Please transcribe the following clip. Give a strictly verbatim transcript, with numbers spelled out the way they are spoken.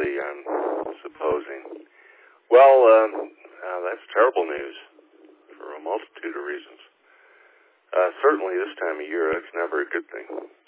Saturday, I'm supposing. Well, uh, uh, that's terrible news for a multitude of reasons. Uh, certainly this time of year, that's never a good thing.